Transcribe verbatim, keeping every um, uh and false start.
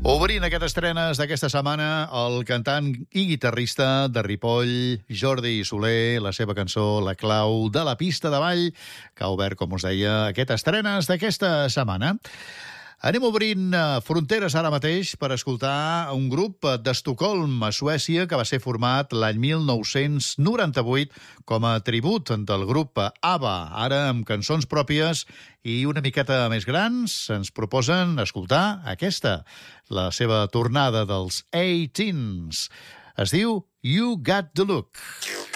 Obrint aquest estrenes d'aquesta setmana, el cantant i guitarrista de Ripoll, Jordi Soler, la seva cançó La clau de la pista de ball, que ha obert, com us deia, aquest estrenes d'aquesta setmana. Anem obrint fronteres ara mateix per escoltar un grup d'Estocolm, a Suècia, que va ser format l'any mil nou-cents noranta-vuit com a tribut del grup ABBA. Ara, amb cançons pròpies i una miqueta més grans, ens proposen escoltar aquesta, la seva tornada dels A-Teens. Es diu You Got the Look.